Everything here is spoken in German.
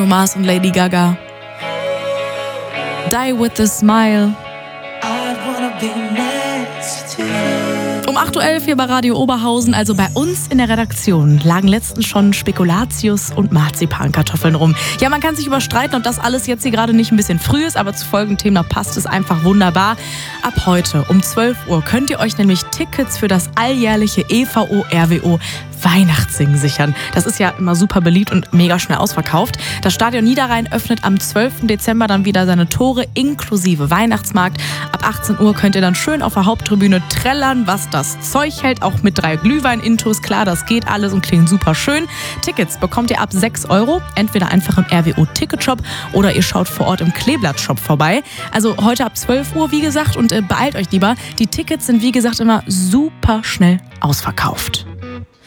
Mars und Lady Gaga. Die with a Smile. Um 8.11 Uhr hier bei Radio Oberhausen, also bei uns in der Redaktion, lagen letztens schon Spekulatius und Marzipankartoffeln rum. Ja, man kann sich überstreiten, ob das alles jetzt hier gerade nicht ein bisschen früh ist, aber zu folgendem Thema passt es einfach wunderbar. Ab heute um 12 Uhr könnt ihr euch nämlich Tickets für das alljährliche EVO-RWO Weihnachtssingen sichern. Das ist ja immer super beliebt und mega schnell ausverkauft. Das Stadion Niederrhein öffnet am 12. Dezember dann wieder seine Tore inklusive Weihnachtsmarkt. Ab 18 Uhr könnt ihr dann schön auf der Haupttribüne trällern, was das Zeug hält, auch mit 3 Glühwein-Intos. Klar, das geht alles und klingt super schön. Tickets bekommt ihr ab 6 Euro, entweder einfach im RWO-Ticketshop oder ihr schaut vor Ort im Kleeblatt-Shop vorbei. Also heute ab 12 Uhr, wie gesagt, und beeilt euch lieber. Die Tickets sind, wie gesagt, immer super schnell ausverkauft.